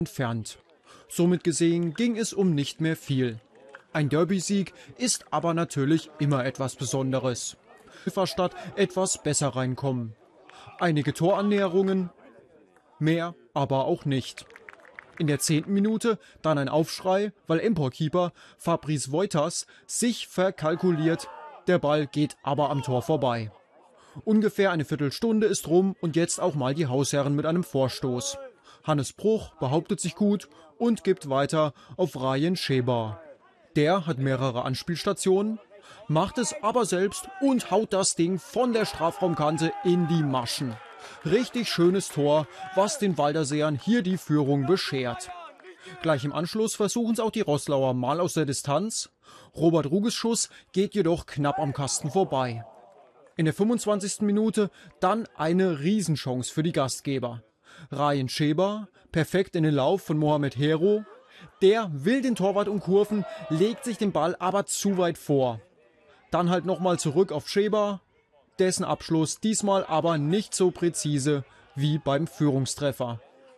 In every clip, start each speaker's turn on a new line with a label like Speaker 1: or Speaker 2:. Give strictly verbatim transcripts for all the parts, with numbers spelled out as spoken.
Speaker 1: entfernt. Somit gesehen ging es um nicht mehr viel. Ein Derby-Sieg ist aber natürlich immer etwas Besonderes. Stadt etwas besser reinkommen. Einige Torannäherungen, mehr aber auch nicht. In der zehnten Minute dann ein Aufschrei, weil Empor-Keeper Fabrice Woytas sich verkalkuliert. Der Ball geht aber am Tor vorbei. Ungefähr eine Viertelstunde ist rum und jetzt auch mal die Hausherren mit einem Vorstoß. Hannes Bruch behauptet sich gut und gibt weiter auf Ryan Scheber. Der hat mehrere Anspielstationen, macht es aber selbst und haut das Ding von der Strafraumkante in die Maschen. Richtig schönes Tor, was den Walderseern hier die Führung beschert. Gleich im Anschluss versuchen es auch die Roßlauer mal aus der Distanz. Robert Ruges Schuss geht jedoch knapp am Kasten vorbei. In der fünfundzwanzigsten Minute dann eine Riesenchance für die Gastgeber. Ryan Scheber, perfekt in den Lauf von Mohamed Hero. Der will den Torwart umkurven, legt sich den Ball aber zu weit vor. Dann halt nochmal zurück auf Scheber. Dessen Abschluss diesmal aber nicht so präzise wie beim Führungstreffer.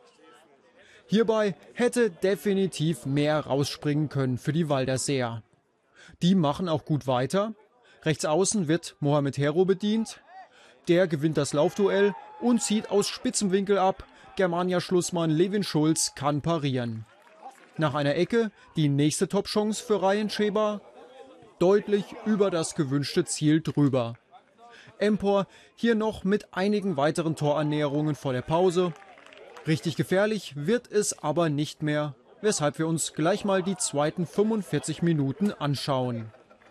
Speaker 1: Hierbei hätte definitiv mehr rausspringen können für die Walderseer. Die machen auch gut weiter. Rechts außen wird Mohamed Hero bedient. Der gewinnt das Laufduell und zieht aus spitzem Winkel ab. Germania-Schlussmann Levin Schulz kann parieren. Nach einer Ecke die nächste Topchance für Ryan Scheber. Deutlich über das gewünschte Ziel drüber. Empor hier noch mit einigen weiteren Torannäherungen vor der Pause. Richtig gefährlich wird es aber nicht mehr, weshalb wir uns gleich mal die zweiten fünfundvierzig Minuten anschauen.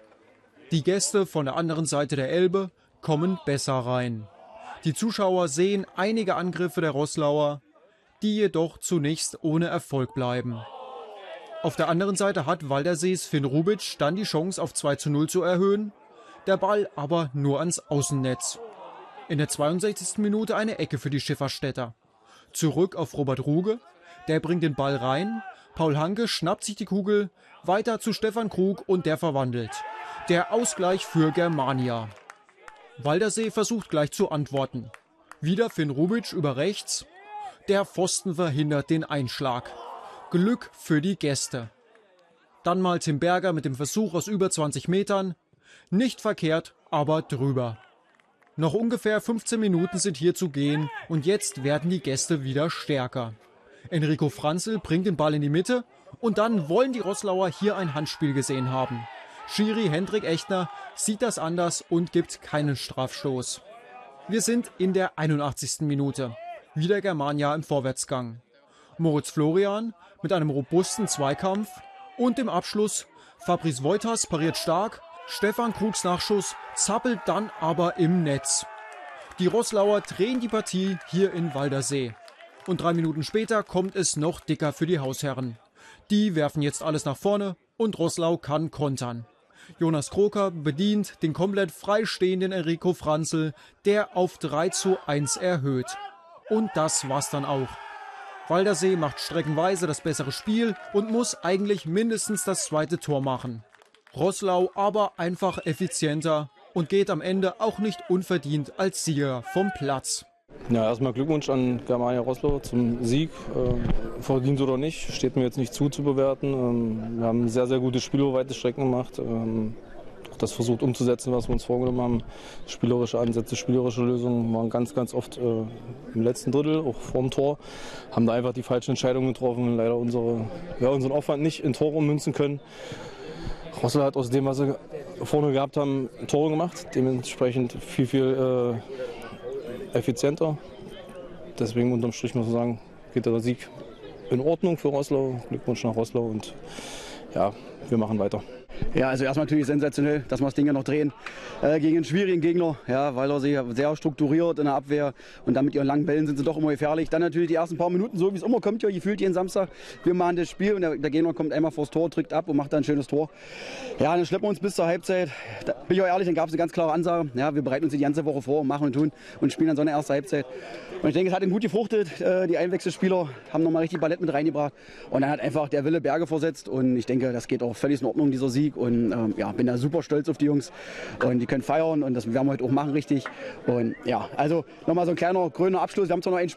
Speaker 1: Die Gäste von der anderen Seite der Elbe kommen besser rein. Die Zuschauer sehen einige Angriffe der Roßlauer, die jedoch zunächst ohne Erfolg bleiben. Auf der anderen Seite hat Waldersees Finn Rubic dann die Chance auf zwei zu null zu erhöhen, der Ball aber nur ans Außennetz. In der zweiundsechzigsten Minute eine Ecke für die Schifferstädter. Zurück auf Robert Ruge, der bringt den Ball rein, Paul Hanke schnappt sich die Kugel, weiter zu Stefan Krug und der verwandelt. Der Ausgleich für Germania. Waldersee versucht gleich zu antworten. Wieder Finn Rubic über rechts. Der Pfosten verhindert den Einschlag. Glück für die Gäste. Dann mal Tim Berger mit dem Versuch aus über zwanzig Metern. Nicht verkehrt, aber drüber. Noch ungefähr fünfzehn Minuten sind hier zu gehen und jetzt werden die Gäste wieder stärker. Enrico Franzl bringt den Ball in die Mitte und dann wollen die Roßlauer hier ein Handspiel gesehen haben. Schiri Hendrik Echtner sieht das anders und gibt keinen Strafstoß. Wir sind in der einundachtzigsten Minute. Wieder Germania im Vorwärtsgang. Moritz Florian mit einem robusten Zweikampf und dem Abschluss. Fabrice Woytas pariert stark. Stefan Krugs Nachschuss zappelt dann aber im Netz. Die Roßlauer drehen die Partie hier in Waldersee. Und drei Minuten später kommt es noch dicker für die Hausherren. Die werfen jetzt alles nach vorne und Roßlau kann kontern. Jonas Kroker bedient den komplett freistehenden Enrico Franzl, der auf drei zu eins erhöht. Und das war's dann auch. Waldersee macht streckenweise das bessere Spiel und muss eigentlich mindestens das zweite Tor machen. Roßlau aber einfach effizienter und geht am Ende auch nicht unverdient als Sieger vom Platz.
Speaker 2: Ja, erstmal Glückwunsch an Germania Roßlau zum Sieg. Äh, verdient oder nicht, steht mir jetzt nicht zu zu bewerten. Ähm, wir haben sehr, sehr gute Spiel über weite Strecken gemacht. Ähm, auch das versucht umzusetzen, was wir uns vorgenommen haben. Spielerische Ansätze, spielerische Lösungen waren ganz, ganz oft äh, im letzten Drittel, auch vorm Tor. Haben da einfach die falschen Entscheidungen getroffen und leider unsere, ja, unseren Aufwand nicht in Tore ummünzen können. Roßlau hat aus dem, was sie vorne gehabt haben, Tore gemacht. Dementsprechend viel, viel äh, effizienter. Deswegen unterm Strich muss man sagen, geht der Sieg in Ordnung für Roßlau. Glückwunsch nach Roßlau und ja, wir machen weiter.
Speaker 3: Ja, also erstmal natürlich sensationell, dass wir das Ding ja noch drehen äh, gegen einen schwierigen Gegner, ja, weil er sich sehr strukturiert in der Abwehr und dann mit ihren langen Bällen sind sie doch immer gefährlich. Dann natürlich die ersten paar Minuten, so wie es immer kommt, ja, gefühlt jeden Samstag. Wir machen das Spiel und der, der Gegner kommt einmal vors Tor, drückt ab und macht dann ein schönes Tor. Ja, dann schleppen wir uns bis zur Halbzeit. Da bin ich auch ehrlich, dann gab es eine ganz klare Ansage. Ja, wir bereiten uns die ganze Woche vor, machen und tun und spielen dann so eine erste Halbzeit. Und ich denke, es hat ihm gut gefruchtet. Äh, die Einwechselspieler haben nochmal richtig Ballett mit reingebracht und dann hat einfach der Wille Berge versetzt und ich denke, das geht auch völlig in Ordnung, dieser Sieg. Und ähm, ja, bin da super stolz auf die Jungs und die können feiern und das werden wir heute auch machen richtig. Und ja, also nochmal so ein kleiner grüner Abschluss. Wir haben zwar noch ein Spiel